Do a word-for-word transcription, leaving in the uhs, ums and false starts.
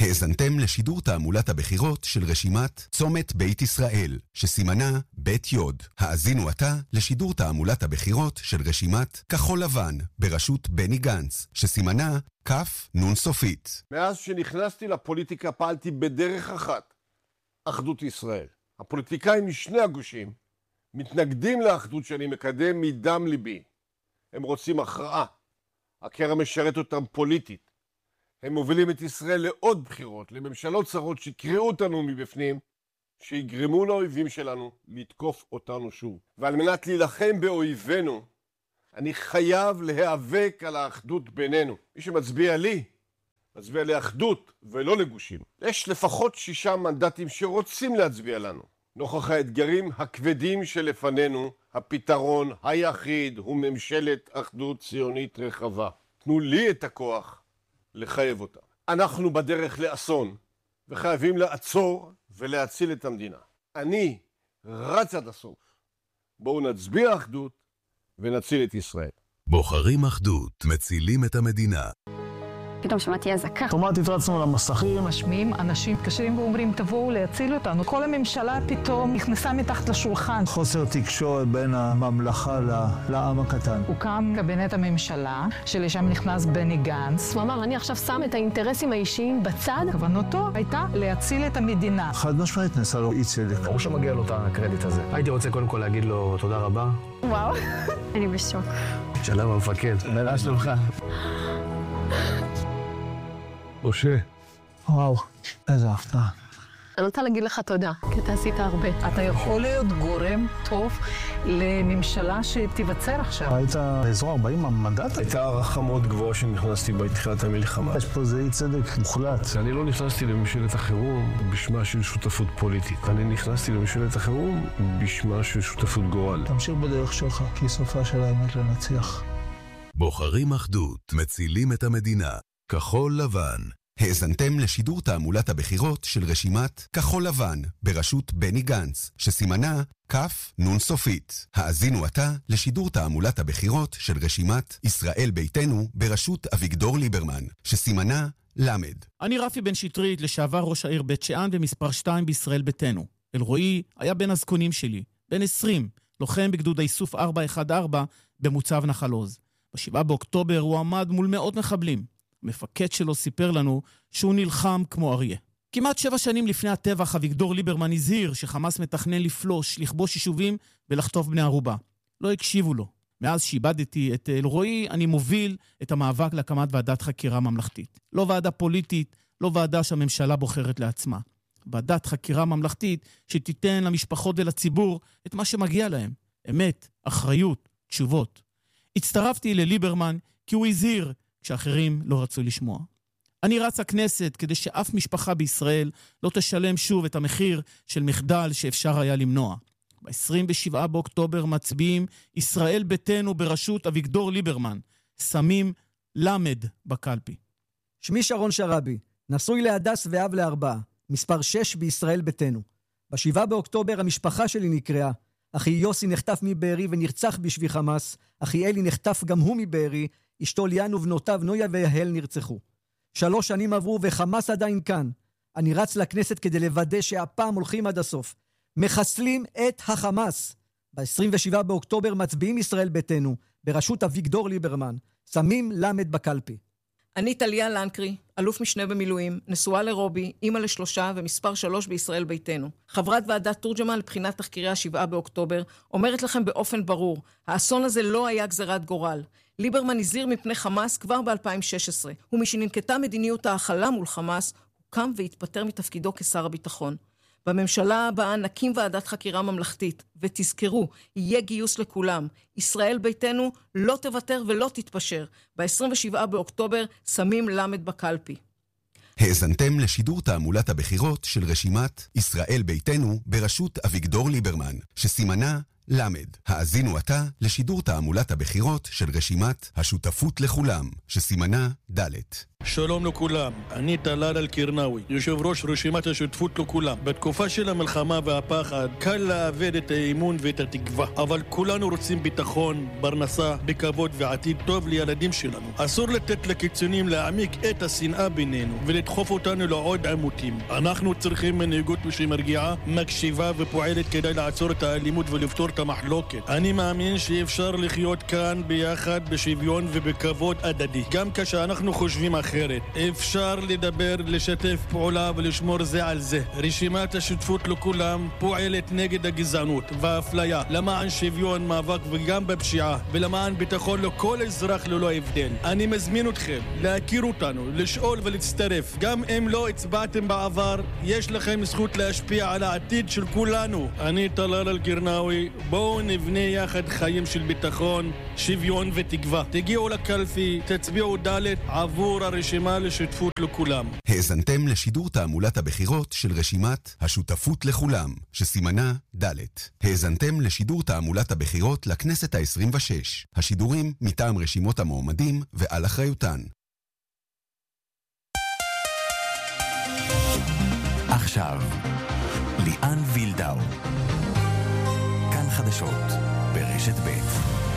האזנתם לשידור תעמולת הבחירות של רשימת צומת בית ישראל, שסימנה בית יוד. האזינו עתה לשידור תעמולת הבחירות של רשימת כחול לבן, בראשות בני גנץ, שסימנה כף נון סופית. מאז שנכנסתי לפוליטיקה פעלתי בדרך אחת, אחדות ישראל. הפוליטיקאים משני הגושים מתנגדים לאחדות שאני מקדם מדם ליבי. הם רוצים הכרעה. הקרע משרת אותם פוליטית. הם מובילים את ישראל לעוד בחירות, לממשלות צרות שיקראו אותנו מבפנים, שיגרמו לאויבים שלנו לתקוף אותנו שוב. ועל מנת להילחם באויבינו, אני חייב להיאבק על האחדות בינינו. מי שמצביע לי, מצביע לאחדות ולא לגושים. יש לפחות שישה מנדטים שרוצים להצביע לנו. נוכח האתגרים הכבדים שלפנינו, הפתרון היחיד הוא ממשלת אחדות ציונית רחבה. תנו לי את הכוח לחייב אותה. אנחנו בדרך לאסון, וחייבים לעצור ולהציל את המדינה. אני רץ עד הסוף. בואו נצביע אחדות ונציל את ישראל. בוחרים אחדות, מצילים את המדינה. פתאום שמעתי אזעקה. אוטומטית רצנו למסכים. משמיעים, אנשים מתקשרים ואומרים תבואו להציל אותנו. כל הממשלה פתאום נכנסה מתחת לשולחן. חוסר תקשורת בין הממלכה לעם הקטן. הוקם קבינט הממשלה, שלשם נכנס בני גנץ. הוא אמר, אני עכשיו שם את האינטרסים האישיים בצד. כוונתו הייתה להציל את המדינה. חד משמעית נעשה לו אי צדק. ברור שמגיע לו את הקרדיט הזה. הייתי רוצה קודם כל להגיד לו תודה רבה. וואו, אני בשוק. שלום המפקד. מה שלומך? משה. וואו, איזה הפתעה. אני רוצה להגיד לך תודה, כי אתה עשית הרבה. אתה יכול להיות גורם טוב לממשלה שתיווצר עכשיו. היית באזור ארבעים מנדט? הייתה הערכה מאוד גבוהה שנכנסתי בתחילת המלחמה. יש פה זה אי צדק מוחלט. אני לא נכנסתי לממשלת החירום בשמה של שותפות פוליטית. אני נכנסתי לממשלת החירום בשמה של שותפות גורל. תמשיך בדרך שלך, כי סופה של האמת לנצח. בוחרים אחדות, מצילים את המדינה. כחול לבן. האזנתם לשידור תעמולת הבחירות של רשימת כחול לבן, בראשות בני גנץ, שסימנה כף נון סופית. האזינו עתה לשידור תעמולת הבחירות של רשימת ישראל ביתנו, בראשות אביגדור ליברמן, שסימנה למד. אני רפי בן שטרית, לשעבר ראש העיר בית שאן ומספר שתיים בישראל ביתנו. אלרועי היה בן הזקונים שלי, בן עשרים, לוחם בגדוד האיסוף ארבע אחת ארבע במוצב נחל עוז. בשבעה באוקטובר הוא עמד מול מאות מחבלים. המפקד שלו סיפר לנו שהוא נלחם כמו אריה. כמעט שבע שנים לפני הטבח, אביגדור ליברמן הזהיר שחמאס מתכנן לפלוש, לכבוש יישובים ולחטוף בני ערובה. לא הקשיבו לו. מאז שאיבדתי את אלרועי, אני מוביל את המאבק להקמת ועדת חקירה ממלכתית. לא ועדה פוליטית, לא ועדה שהממשלה בוחרת לעצמה. ועדת חקירה ממלכתית שתיתן למשפחות ולציבור את מה שמגיע להם. אמת, אחריות, תשובות. הצטרפתי לליברמן כי הוא הזהיר כשאחרים לא רצו לשמוע. אני רץ הכנסת כדי שאף משפחה בישראל לא תשלם שוב את המחיר של מחדל שאפשר היה למנוע. ב-עשרים ושבעה באוקטובר מצביעים ישראל ביתנו בראשות אביגדור ליברמן. שמים למד בקלפי. שמי שרון שרבי, נשוי להדס ואב לארבעה, מספר שש בישראל ביתנו. בשבעה באוקטובר המשפחה שלי נקראה. אחי יוסי נחטף מבארי ונרצח בשבי חמאס. אחי אלי נחטף גם הוא מבארי. אשתו ליאן ובנותיו נויה ויהל נרצחו. שלוש שנים עברו וחמאס עדיין כאן. אני רץ לכנסת כדי לוודא שהפעם הולכים עד הסוף. מחסלים את החמאס. ב-עשרים ושבעה באוקטובר מצביעים ישראל ביתנו, בראשות אביגדור ליברמן. שמים למד בקלפי. אני טליה לנקרי, אלוף משנה במילואים, נשואה לרובי, אמא לשלושה ומספר שלוש בישראל ביתנו. חברת ועדת תורג'מה לבחינת תחקירי השבעה באוקטובר, אומרת לכם באופן ברור, האסון הזה לא היה גזירת גורל. ליברמן הזהיר מפני חמאס כבר ב-אלפיים ושש עשרה, ומשננקטה מדיניות ההכלה מול חמאס, הוא קם והתפטר מתפקידו כשר הביטחון. בממשלה הבאה נקים ועדת חקירה ממלכתית, ותזכרו, יהיה גיוס לכולם. ישראל ביתנו לא תוותר ולא תתפשר. ב-עשרים ושבעה באוקטובר שמים למד בקלפי. האזנתם לשידור תעמולת הבחירות של רשימת ישראל ביתנו בראשות אביגדור ליברמן, שסימנה למד. האזינו עתה לשידור תעמולת הבחירות של רשימת השותפות לכולם, שסימנה ד'. שלום לכולם, אני טלאל אל-קירנאווי, יושב ראש רשימת השותפות לכולם. בתקופה של המלחמה והפחד קל לאבד את האמון ואת התקווה, אבל כולנו רוצים ביטחון, פרנסה, בכבוד ועתיד טוב לילדים שלנו. אסור לתת לקיצונים להעמיק את השנאה בינינו ולדחוף אותנו לעוד עימותים. אנחנו צריכים מנהיגות שמרגיעה, מקשיבה ופועלת כדי לעצור את האלימות ולפתור את המחלוקת. אני מאמין שאפשר לחיות כאן ביחד בשוויון ובכבוד הדדי, גם כשאנחנו חושבים אחרת. אפשר לדבר, לשתף פעולה ולשמור זה על זה. רשימת השותפות לכולם פועלת נגד הגזענות והאפליה, למען שוויון, מאבק וגם בפשיעה, ולמען ביטחון לכל אזרח ללא הבדל. אני מזמין אתכם להכיר אותנו, לשאול ולהצטרף. גם אם לא הצבעתם בעבר, יש לכם זכות להשפיע על העתיד של כולנו. אני טלאל אל-קירנאווי, בואו נבנה יחד חיים של ביטחון, שוויון ותקווה. תגיעו לקלפי, תצביעו ד' עבור הרשימה לשותפות לכולם. האזנתם לשידור תעמולת הבחירות של רשימת השותפות לכולם, שסימנה ד'. האזנתם לשידור תעמולת הבחירות לכנסת ה-עשרים ושש. השידורים מטעם רשימות המועמדים ועל אחריותן. עכשיו, ליאן וילדאו. כאן חדשות ברשת ב'.